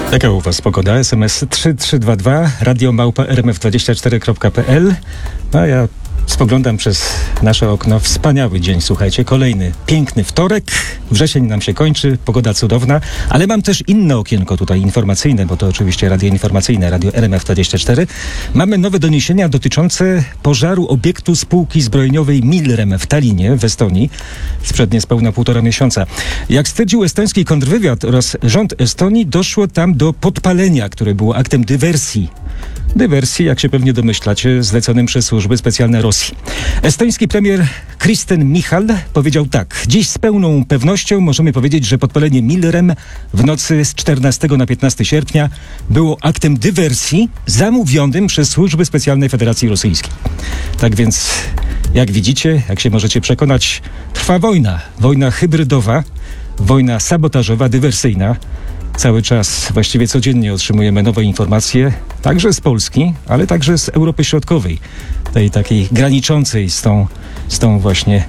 Jaka u Was pogoda? SMS 3322, radio@rmf24.pl. A ja spoglądam przez nasze okno. Wspaniały dzień, słuchajcie. Kolejny piękny wtorek. Wrzesień nam się kończy, pogoda cudowna, ale mam też inne okienko tutaj informacyjne, bo to oczywiście radio informacyjne, radio RMF24. Mamy nowe doniesienia dotyczące pożaru obiektu spółki zbrojeniowej Milrem w Tallinie w Estonii sprzed niespełna 1,5 miesiąca. Jak stwierdził estoński kontrwywiad oraz rząd Estonii, doszło tam do podpalenia, które było aktem dywersji. Dywersji, jak się pewnie domyślacie, zleconym przez służby specjalne Rosji. Estoński premier Kristen Michal powiedział tak. Dziś z pełną pewnością możemy powiedzieć, że podpalenie Milrem w nocy z 14 na 15 sierpnia było aktem dywersji zamówionym przez służby specjalne Federacji Rosyjskiej. Tak więc, jak widzicie, jak się możecie przekonać, trwa wojna. Wojna hybrydowa, wojna sabotażowa, dywersyjna. Cały czas, właściwie codziennie otrzymujemy nowe informacje, także z Polski, ale także z Europy Środkowej, tej takiej graniczącej z tą właśnie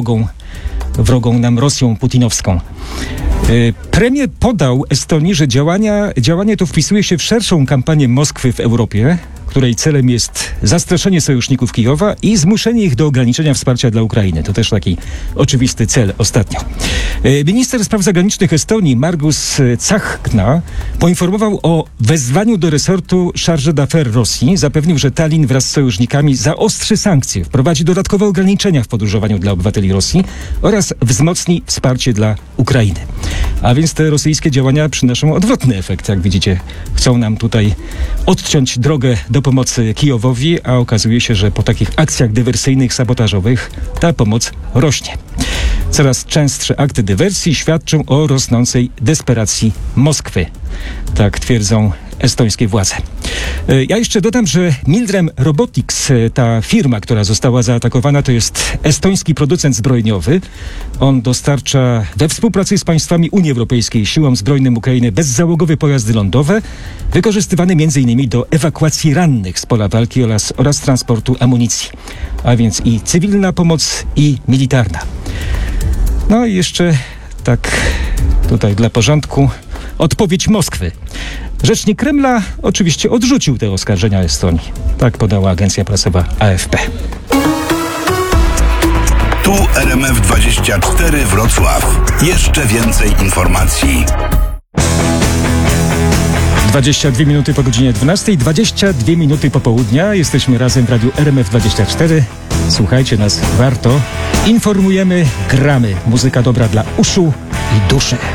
wrogą nam Rosją putinowską. Premier podał Estonii, że działanie to wpisuje się w szerszą kampanię Moskwy w Europie, której celem jest zastraszenie sojuszników Kijowa i zmuszenie ich do ograniczenia wsparcia dla Ukrainy. To też taki oczywisty cel ostatnio. Minister spraw zagranicznych Estonii Margus Tsahkna poinformował o wezwaniu do resortu Chargé d'Affaires Rosji. Zapewnił, że Tallin wraz z sojusznikami zaostrzy sankcje, wprowadzi dodatkowe ograniczenia w podróżowaniu dla obywateli Rosji oraz wzmocni wsparcie dla Ukrainy. A więc te rosyjskie działania przynoszą odwrotny efekt, jak widzicie. Chcą nam tutaj odciąć drogę do pomocy Kijowowi, a okazuje się, że po takich akcjach dywersyjnych, sabotażowych ta pomoc rośnie. Coraz częstsze akty dywersji świadczą o rosnącej desperacji Moskwy. Tak twierdzą estońskie władze. Ja jeszcze dodam, że Milrem Robotics, ta firma, która została zaatakowana, to jest estoński producent zbrojeniowy. On dostarcza we współpracy z państwami Unii Europejskiej siłom zbrojnym Ukrainy bezzałogowe pojazdy lądowe, wykorzystywane m.in. do ewakuacji rannych z pola walki oraz transportu amunicji. A więc i cywilna pomoc, i militarna. No i jeszcze tak tutaj dla porządku odpowiedź Moskwy. Rzecznik Kremla oczywiście odrzucił te oskarżenia Estonii. Tak podała agencja prasowa AFP. Tu RMF24 Wrocław. Jeszcze więcej informacji. 22 minuty po godzinie 12, 22 minuty po południa. Jesteśmy razem w radiu RMF24. Słuchajcie nas, warto. Informujemy, gramy. Muzyka dobra dla uszu i duszy.